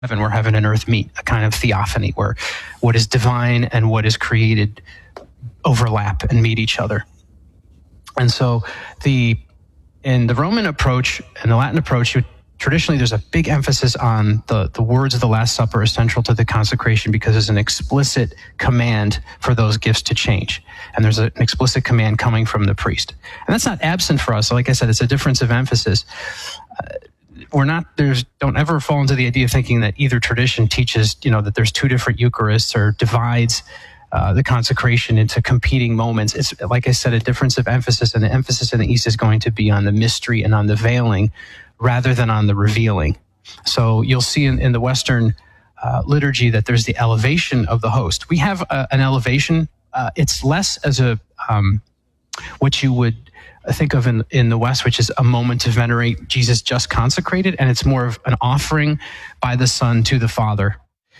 where heaven and earth meet, a kind of theophany where what is divine and what is created overlap and meet each other. And so in the Roman approach and the Latin approach, traditionally there's a big emphasis on the words of the Last Supper is central to the consecration because there's an explicit command for those gifts to change. And there's an explicit command coming from the priest. And that's not absent for us. So like I said, it's a difference of emphasis. Don't ever fall into the idea of thinking that either tradition teaches, that there's two different Eucharists or divides the consecration into competing moments. It's, like I said, a difference of emphasis, and the emphasis in the East is going to be on the mystery and on the veiling rather than on the revealing. So you'll see in the Western liturgy that there's the elevation of the host. We have an elevation. It's less as what you would think of in the West, which is a moment to venerate Jesus just consecrated, and it's more of an offering by the Son to the Father.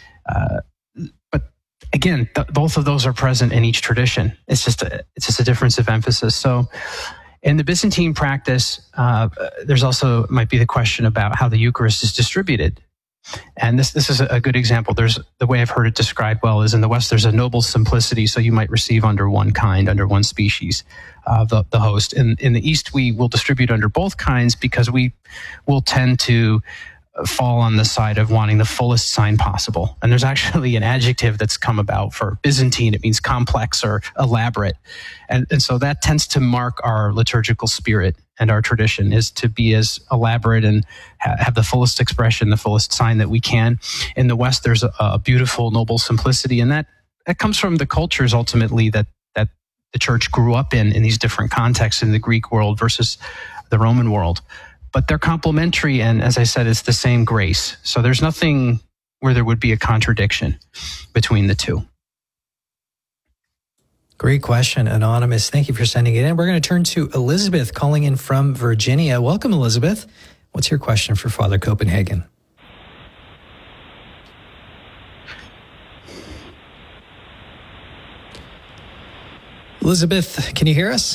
Again, both of those are present in each tradition. It's just a difference of emphasis. So in the Byzantine practice, there's also might be the question about how the Eucharist is distributed. And this is a good example. There's the way I've heard it described well is in the West, there's a noble simplicity. So you might receive under one kind, under one species, the host. In the East, we will distribute under both kinds because we will tend to fall on the side of wanting the fullest sign possible. And there's actually an adjective that's come about for Byzantine. It means complex or elaborate. And so that tends to mark our liturgical spirit and our tradition is to be as elaborate and have the fullest expression, the fullest sign that we can. In the West, there's a beautiful, noble simplicity. And that comes from the cultures ultimately that the church grew up in these different contexts in the Greek world versus the Roman world. But they're complementary, and as I said, it's the same grace. So there's nothing where there would be a contradiction between the two. Great question, Anonymous. Thank you for sending it in. We're going to turn to Elizabeth calling in from Virginia. Welcome, Elizabeth. What's your question for Father Copenhagen? Elizabeth, can you hear us?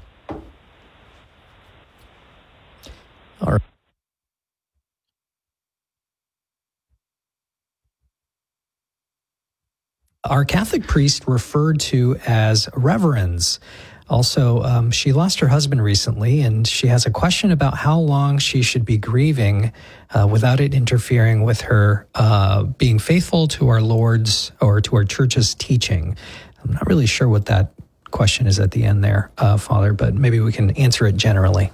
Our Catholic priest referred to as reverends. Also, she lost her husband recently, and she has a question about how long she should be grieving without it interfering with her being faithful to our Lord's or to our church's teaching. I'm not really sure what that question is at the end there, Father, but maybe we can answer it generally.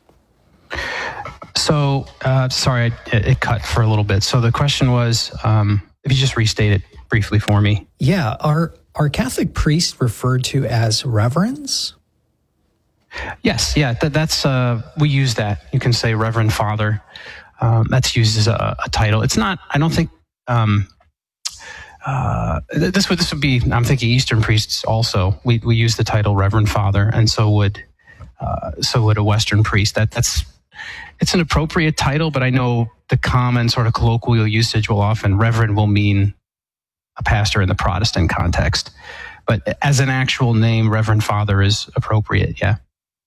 So, sorry, it cut for a little bit. So the question was, if you just restate it briefly for me. Yeah. Are Catholic priests referred to as reverends? Yes. Yeah. That's, we use that. You can say Reverend Father. That's used as a title. It's not, I don't think, this would be, I'm thinking Eastern priests also. We use the title Reverend Father, and so would a Western priest. It's an appropriate title, but I know the common sort of colloquial usage Reverend will mean a pastor in the Protestant context. But as an actual name, Reverend Father is appropriate, yeah.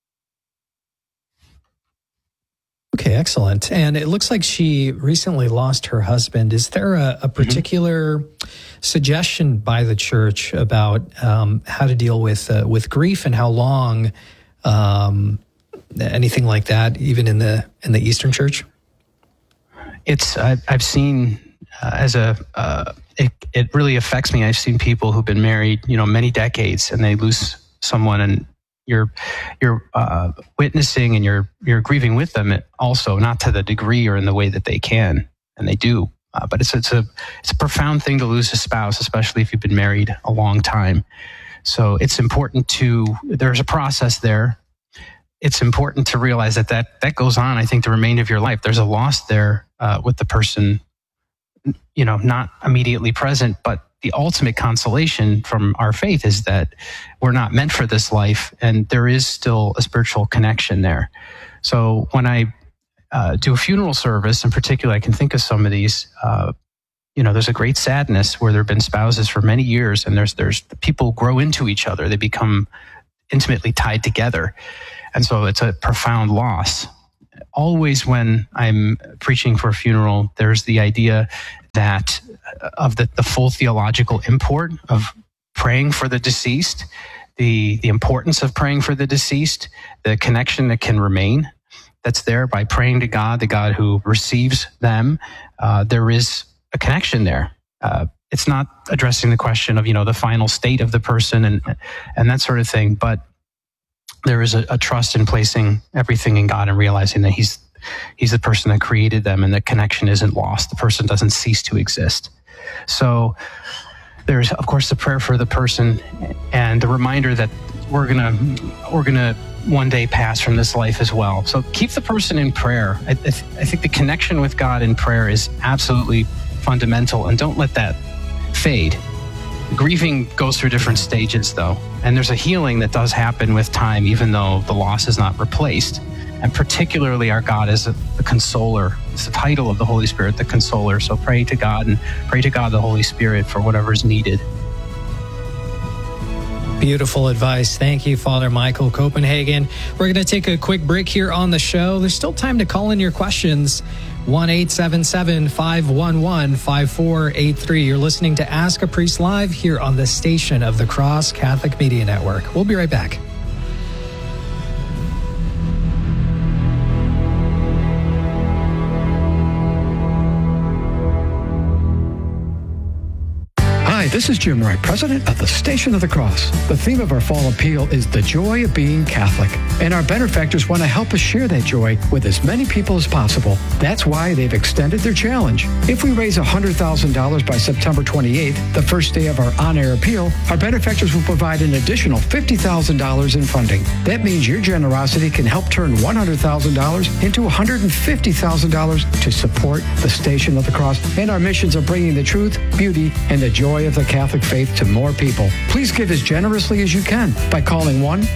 Okay, excellent. And it looks like she recently lost her husband. Is there a particular suggestion by the church about how to deal with grief and how long, anything like that, even in the Eastern Church? I've seen it really affects me. I've seen people who've been married, many decades, and they lose someone, and you're witnessing and you're grieving with them. Also, not to the degree or in the way that they can, and they do. But it's a profound thing to lose a spouse, especially if you've been married a long time. So it's important there's a process there. It's important to realize that goes on, I think, the remainder of your life. There's a loss there with the person, not immediately present, but the ultimate consolation from our faith is that we're not meant for this life, and there is still a spiritual connection there. So when I do a funeral service, in particular, I can think of some of these, there's a great sadness where there have been spouses for many years, and there's people grow into each other. They become intimately tied together. And so it's a profound loss. Always when I'm preaching for a funeral, there's the idea of the full theological import of praying for the deceased, the importance of praying for the deceased, the connection that can remain that's there by praying to God, the God who receives them. There is a connection there. It's not addressing the question of, the final state of the person and that sort of thing, but there is a trust in placing everything in God and realizing that He's the person that created them, and the connection isn't lost. The person doesn't cease to exist. So there's, of course, the prayer for the person and the reminder that we're gonna one day pass from this life as well. So keep the person in prayer. I think the connection with God in prayer is absolutely fundamental, and don't let that fade. Grieving goes through different stages, though, and there's a healing that does happen with time, even though the loss is not replaced. And particularly our God is the consoler. It's the title of the Holy Spirit, the consoler. So pray to God, and pray to God, the Holy Spirit, for whatever is needed. Beautiful advice. Thank you, Father Michael Copenhagen. We're going to take a quick break here on the show. There's still time to call in your questions. 1-877-511-5483. You're listening to Ask a Priest Live here on the station of the Cross Catholic Media Network. We'll be right back. Hi, this is Jim Wright, president of the Station of the Cross. The theme of our fall appeal is the joy of being Catholic, and our benefactors want to help us share that joy with as many people as possible. That's why they've extended their challenge. If we raise $100,000 by September 28th, the first day of our on-air appeal, our benefactors will provide an additional $50,000 in funding. That means your generosity can help turn $100,000 into $150,000 to support the Station of the Cross and our missions of bringing the truth, beauty, and the joy of the Catholic faith to more people. Please give as generously as you can by calling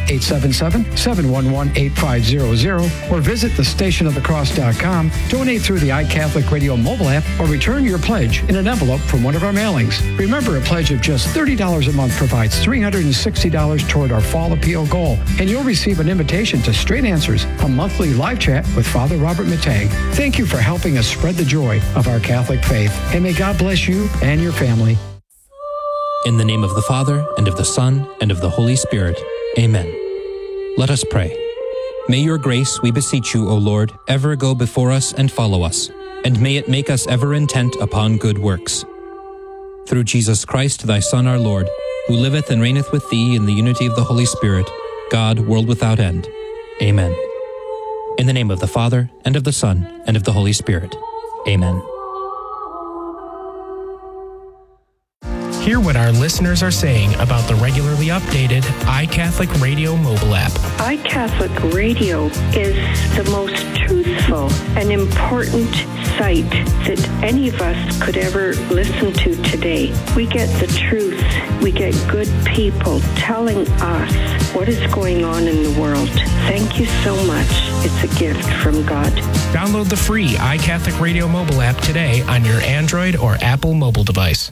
1-877-711-8500 or visit thestationofthecross.com, donate through the iCatholic Radio mobile app, or return your pledge in an envelope from one of our mailings. Remember, a pledge of just $30 a month provides $360 toward our fall appeal goal, and you'll receive an invitation to Straight Answers, a monthly live chat with Father Robert Matang. Thank you for helping us spread the joy of our Catholic faith, and may God bless you and your family. In the name of the Father, and of the Son, and of the Holy Spirit. Amen. Let us pray. May your grace, we beseech you, O Lord, ever go before us and follow us, and may it make us ever intent upon good works. Through Jesus Christ, thy Son, our Lord, who liveth and reigneth with thee in the unity of the Holy Spirit, God, world without end. Amen. In the name of the Father, and of the Son, and of the Holy Spirit. Amen. Hear what our listeners are saying about the regularly updated iCatholic Radio mobile app. iCatholic Radio is the most truthful and important site that any of us could ever listen to today. We get the truth. We get good people telling us what is going on in the world. Thank you so much. It's a gift from God. Download the free iCatholic Radio mobile app today on your Android or Apple mobile device.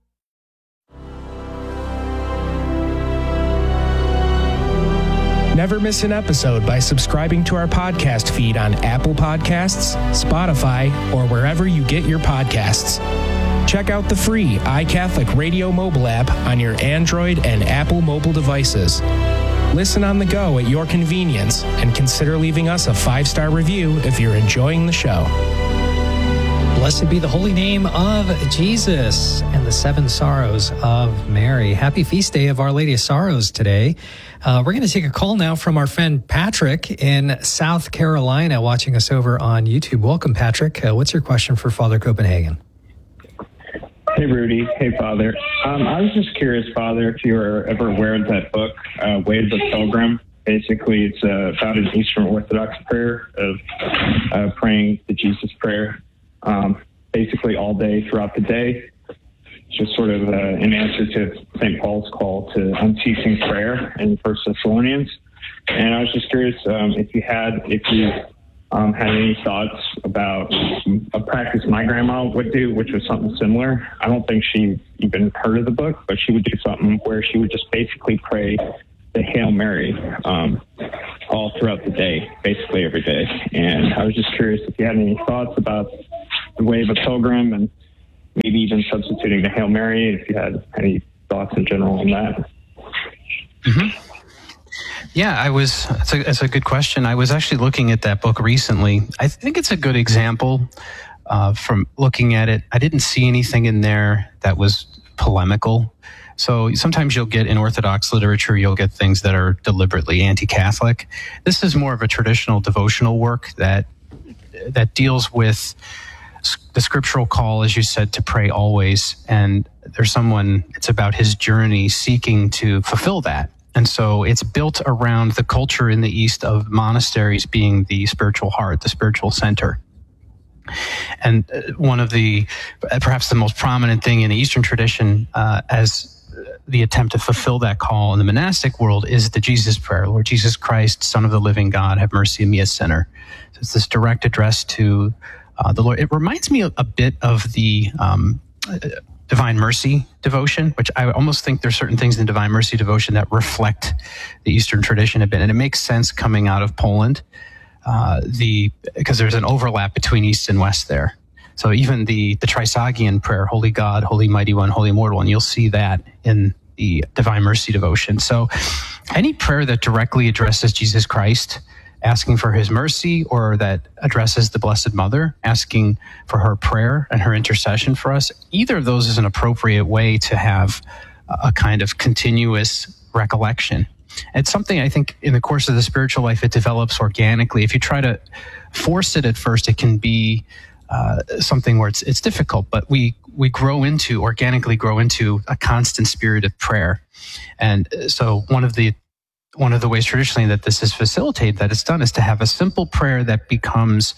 Never miss an episode by subscribing to our podcast feed on Apple Podcasts, Spotify, or wherever you get your podcasts. Check out the free iCatholic Radio mobile app on your Android and Apple mobile devices. Listen on the go at your convenience, and consider leaving us a 5-star review if you're enjoying the show. Blessed be the holy name of Jesus and the 7 sorrows of Mary. Happy feast day of Our Lady of Sorrows today. We're going to take a call now from our friend Patrick in South Carolina, watching us over on YouTube. Welcome, Patrick. What's your question for Father Copenhagen? Hey, Rudy. Hey, Father. I was just curious, Father, if you were ever aware of that book, Way of the Pilgrim. Basically, it's about an Eastern Orthodox prayer of praying the Jesus prayer. Basically all day throughout the day. It's just sort of an answer to St. Paul's call to unceasing prayer in 1 Thessalonians. And I was just curious if you had any thoughts about a practice my grandma would do, which was something similar. I don't think she even heard of the book, but she would do something where she would just basically pray the Hail Mary all throughout the day, basically every day. And I was just curious if you had any thoughts about the Way of a Pilgrim and maybe even substituting the Hail Mary, if you had any thoughts in general on that. Mm-hmm. Yeah, it's a good question. I was actually looking at that book recently. I think it's a good example from looking at it. I didn't see anything in there that was polemical. So sometimes you'll get in Orthodox literature, you'll get things that are deliberately anti-Catholic. This is more of a traditional devotional work that deals with the scriptural call, as you said, to pray always. And it's about his journey seeking to fulfill that. And so it's built around the culture in the East of monasteries being the spiritual heart, the spiritual center. And one of perhaps the most prominent thing in the Eastern tradition as the attempt to fulfill that call in the monastic world is the Jesus prayer. Lord Jesus Christ, Son of the living God, have mercy on me, a sinner. So it's this direct address to the Lord. It reminds me a bit of the Divine Mercy devotion, which I almost think there's certain things in Divine Mercy devotion that reflect the Eastern tradition a bit. And it makes sense coming out of Poland, because there's an overlap between East and West there. So even the Trisagion prayer, Holy God, Holy Mighty One, Holy Immortal One, you'll see that in the Divine Mercy devotion. So any prayer that directly addresses Jesus Christ, asking for his mercy, or that addresses the Blessed Mother, asking for her prayer and her intercession for us, either of those is an appropriate way to have a kind of continuous recollection. It's something I think in the course of the spiritual life, it develops organically. If you try to force it at first, it can be something where it's difficult, but we organically grow into a constant spirit of prayer. And so one of the ways traditionally that this is facilitated, that it's done, is to have a simple prayer that becomes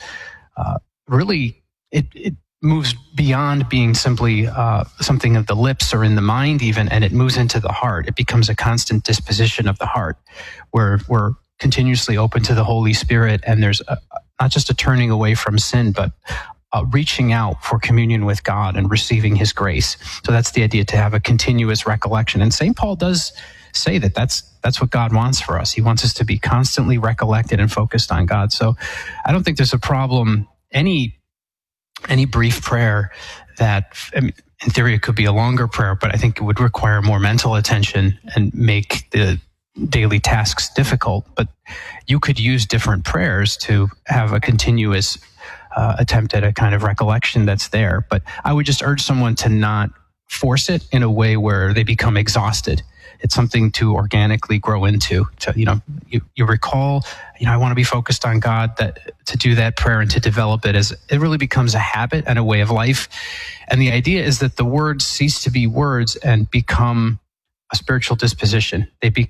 really, it moves beyond being simply something of the lips or in the mind even, and it moves into the heart. It becomes a constant disposition of the heart, where we're continuously open to the Holy Spirit, and there's not just a turning away from sin, but reaching out for communion with God and receiving his grace. So that's the idea, to have a continuous recollection. And St. Paul does say that's what God wants for us. He wants us to be constantly recollected and focused on God. So I don't think there's a problem. Any brief prayer that, in theory, it could be a longer prayer, but I think it would require more mental attention and make the daily tasks difficult. But you could use different prayers to have a continuous attempt at a kind of recollection that's there. But I would just urge someone to not force it in a way where they become exhausted. It's something to organically grow into. You recall, I want to be focused on God, to do that prayer and to develop it, as it really becomes a habit and a way of life. And the idea is that the words cease to be words and become a spiritual disposition.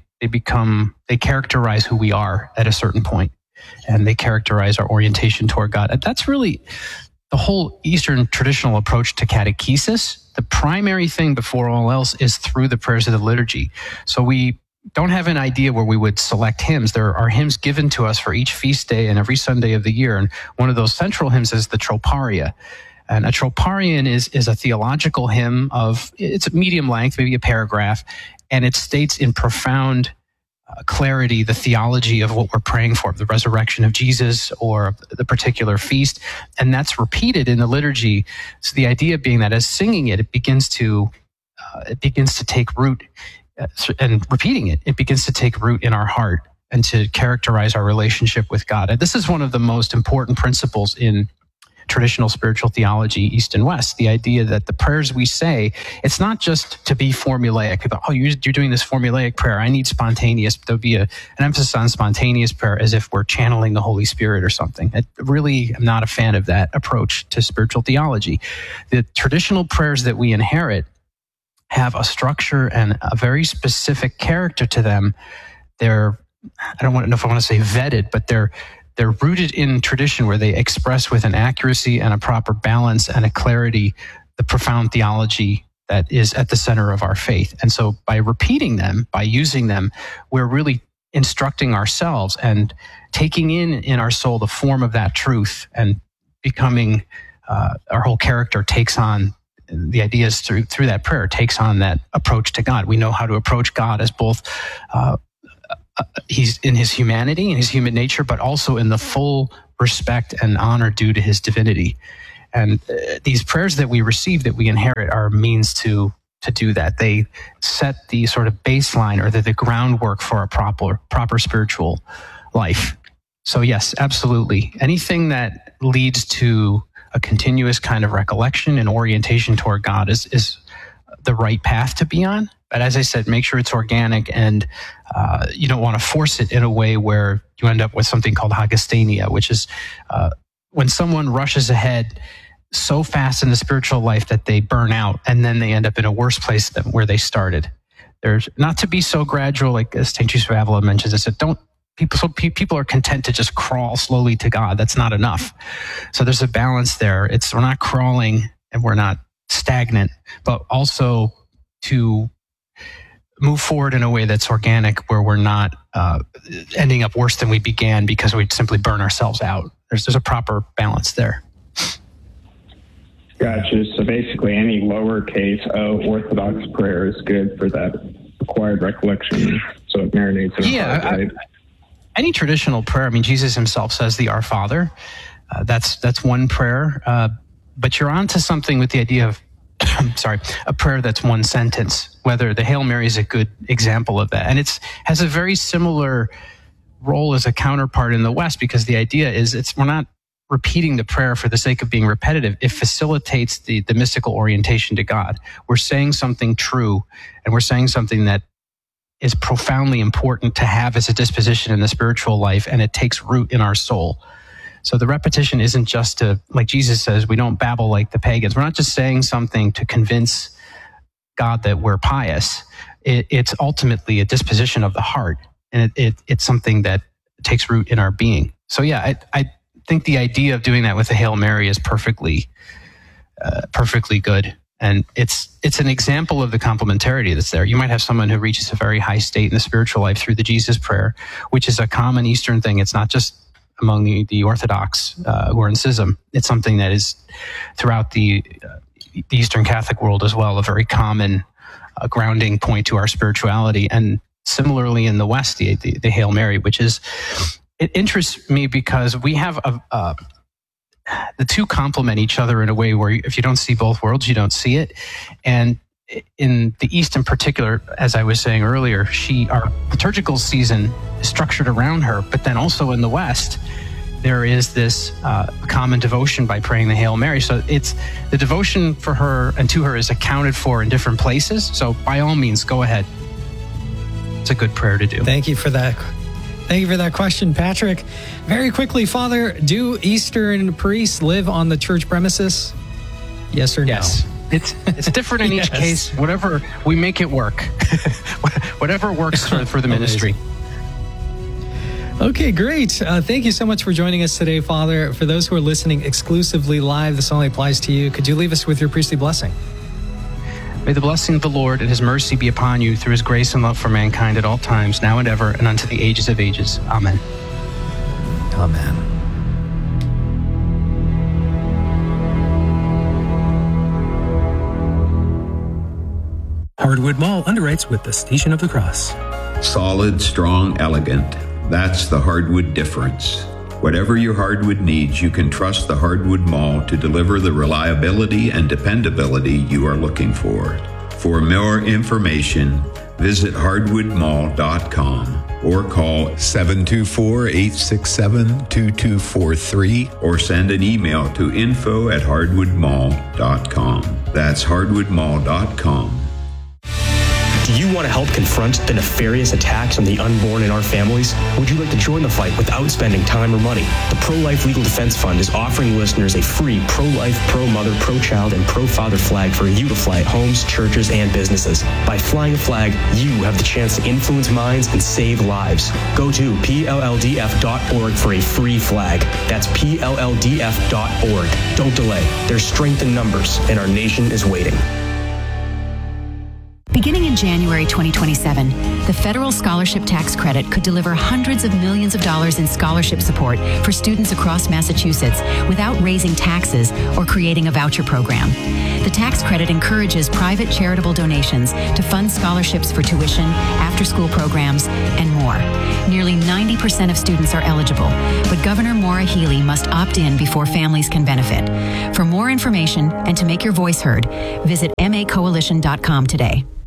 They characterize who we are at a certain point, and they characterize our orientation toward God. And that's really the whole Eastern traditional approach to catechesis. The primary thing before all else is through the prayers of the liturgy. So we don't have an idea where we would select hymns. There are hymns given to us for each feast day and every Sunday of the year. And one of those central hymns is the Troparia. And a Troparion is a theological hymn it's medium length, maybe a paragraph, and it states in profound clarity the theology of what we're praying for, the resurrection of Jesus or the particular feast. And that's repeated in the liturgy. So the idea being that as singing it begins to take root, and repeating it begins to take root in our heart and to characterize our relationship with God. And this is one of the most important principles in traditional spiritual theology, East and West, the idea that the prayers we say, it's not just to be formulaic. People, you're doing this formulaic prayer. I need spontaneous. There'll be an emphasis on spontaneous prayer as if we're channeling the Holy Spirit or something. I really am not a fan of that approach to spiritual theology. The traditional prayers that we inherit have a structure and a very specific character to them. I don't know if I want to say vetted, but they're rooted in tradition, where they express with an accuracy and a proper balance and a clarity the profound theology that is at the center of our faith. And so by repeating them, by using them, we're really instructing ourselves and taking in our soul the form of that truth, and becoming our whole character takes on the ideas through that prayer, takes on that approach to God. We know how to approach God as both he's in his humanity and his human nature, but also in the full respect and honor due to his divinity. And these prayers that we receive, that we inherit, are a means to do that. They set the sort of baseline, or the groundwork for a proper spiritual life. So yes, absolutely. Anything that leads to a continuous kind of recollection and orientation toward God is the right path to be on. But as I said, make sure it's organic, and you don't want to force it in a way where you end up with something called hagasthenia, which is when someone rushes ahead so fast in the spiritual life that they burn out, and then they end up in a worse place than where they started. There's not to be so gradual, like as St. Teresa of Avila mentions. I said, people are content to just crawl slowly to God. That's not enough. So there's a balance there. We're not crawling and we're not stagnant, but also to move forward in a way that's organic, where we're not ending up worse than we began because we simply burn ourselves out. There's a proper balance there. Gotcha. So basically, any lowercase o Orthodox prayer is good for that acquired recollection. So it marinates in our heart, right? Any traditional prayer. I mean, Jesus himself says the Our Father. That's one prayer. But you're onto something with the idea of, a prayer that's one sentence. Whether the Hail Mary is a good example of that, and has a very similar role as a counterpart in the West, because the idea is we're not repeating the prayer for the sake of being repetitive. It facilitates the mystical orientation to God. We're saying something true, and we're saying something that is profoundly important to have as a disposition in the spiritual life, and it takes root in our soul. So the repetition isn't just like Jesus says, we don't babble like the pagans. We're not just saying something to convince God that we're pious. It's ultimately a disposition of the heart, and it's something that takes root in our being. So yeah, I think the idea of doing that with the Hail Mary is perfectly good. And it's an example of the complementarity that's there. You might have someone who reaches a very high state in the spiritual life through the Jesus prayer, which is a common Eastern thing. It's not just among the Orthodox who are in schism. It's something that is throughout the Eastern Catholic world as well, a very common grounding point to our spirituality. And similarly in the West, the Hail Mary, which is, it interests me because we have the two complement each other in a way where if you don't see both worlds, you don't see it. And in the East in particular, as I was saying earlier, our liturgical season is structured around her, but then also in the West, there is this common devotion by praying the Hail Mary. So it's the devotion for her and to her is accounted for in different places. So by all means, go ahead. It's a good prayer to do. Thank you for that. Thank you for that question, Patrick. Very quickly, Father, do Eastern priests live on the church premises? Yes or no? Yes. It's different in each case. Whatever, we make it work. Whatever works for the ministry. Okay, great. Thank you so much for joining us today, Father. For those who are listening exclusively live, this only applies to you. Could you leave us with your priestly blessing? May the blessing of the Lord and his mercy be upon you through his grace and love for mankind at all times, now and ever, and unto the ages of ages. Amen. Amen. Hardwood Mall underwrites with the Station of the Cross. Solid, strong, elegant. That's the hardwood difference. Whatever your hardwood needs, you can trust the Hardwood Mall to deliver the reliability and dependability you are looking for. For more information, visit hardwoodmall.com or call 724-867-2243 or send an email to info@hardwoodmall.com. That's hardwoodmall.com. Do you want to help confront the nefarious attacks on the unborn in our families? Would you like to join the fight without spending time or money? The Pro-Life Legal Defense Fund is offering listeners a free pro-life, pro-mother, pro-child, and pro-father flag for you to fly at homes, churches, and businesses. By flying a flag, you have the chance to influence minds and save lives. Go to PLLDF.org for a free flag. That's PLLDF.org. Don't delay. There's strength in numbers, and our nation is waiting. Beginning in January 2027, the federal scholarship tax credit could deliver hundreds of millions of dollars in scholarship support for students across Massachusetts without raising taxes or creating a voucher program. The tax credit encourages private charitable donations to fund scholarships for tuition, after-school programs, and more. Nearly 90% of students are eligible, but Governor Maura Healey must opt in before families can benefit. For more information and to make your voice heard, visit macoalition.com today.